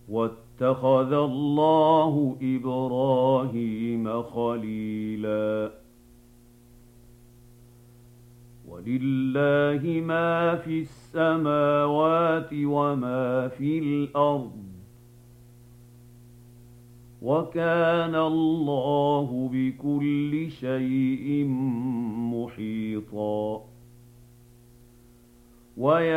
واتخذ الله إبراهيم خليلا ولله ما في السماوات وما في الأرض وكان الله بكل شيء محيطا